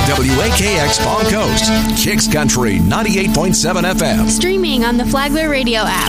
WAKX Palm Coast, Kicks Country 98.7 FM. Streaming on the Flagler Radio app.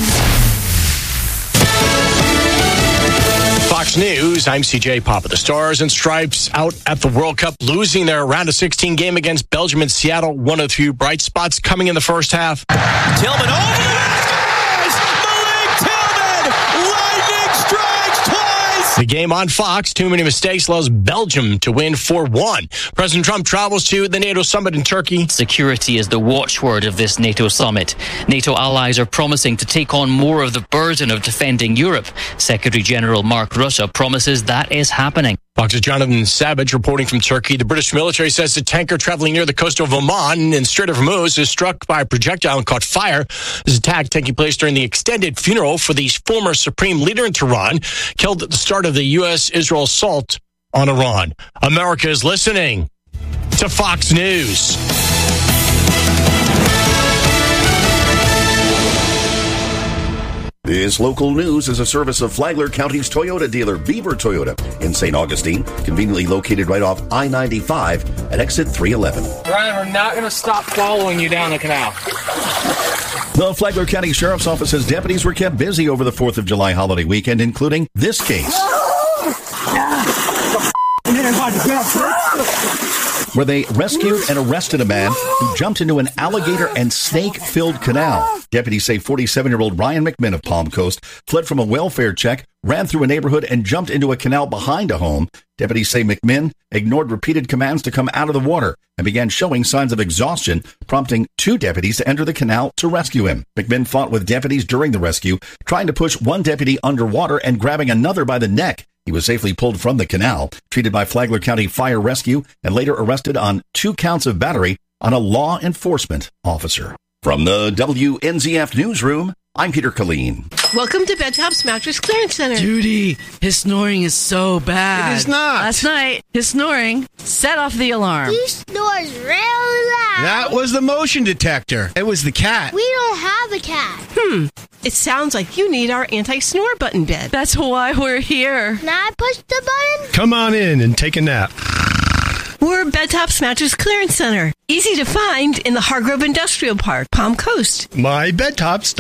Fox News, I'm CJ Papa. The Stars and Stripes out at the World Cup, losing their round of 16 game against Belgium in Seattle. One of the few bright spots coming in the first half. Tillman over the basket! Malik Tillman! Lightning strikes twice! The game on Fox, too many mistakes, allows Belgium to win 4-1. President Trump travels to the NATO summit in Turkey. Security is the watchword of this NATO summit. NATO allies are promising to take on more of the burden of defending Europe. Secretary General Mark Rutte promises that is happening. Fox's Jonathan Savage reporting from Turkey. The British military says the tanker traveling near the coast of Oman in Strait of Hormuz is struck by a projectile and caught fire. This attack taking place during the extended funeral for the former supreme leader in Tehran, killed at the start of the U.S.-Israel assault on Iran. America is listening to Fox News. This local news is a service of Flagler County's Toyota dealer, Beaver Toyota, in St. Augustine, conveniently located right off I-95 at exit 311. Brian, we're not going to stop following you down the canal. The Flagler County Sheriff's Office's deputies were kept busy over the 4th of July holiday weekend, including this case, where they rescued and arrested a man who jumped into an alligator and snake-filled canal. Deputies say 47-year-old Ryan McMinn of Palm Coast fled from a welfare check, ran through a neighborhood, and jumped into a canal behind a home. Deputies say McMinn ignored repeated commands to come out of the water and began showing signs of exhaustion, prompting 2 deputies to enter the canal to rescue him. McMinn fought with deputies during the rescue, trying to push one deputy underwater and grabbing another by the neck. He was safely pulled from the canal, treated by Flagler County Fire Rescue, and later arrested on 2 counts of battery on a law enforcement officer. From the WNZF Newsroom, I'm Peter Colleen. Welcome to Bedtop's Mattress Clearance Center. Judy, his snoring is so bad. It is not. Last night, his snoring set off the alarm. He snores really loud. That was the motion detector. It was the cat. We don't have a cat. It sounds like you need our anti-snore button bed. That's why we're here. Can I push the button? Come on in and take a nap. We're Bedtop's Mattress Clearance Center. Easy to find in the Hargrove Industrial Park, Palm Coast. My bedtop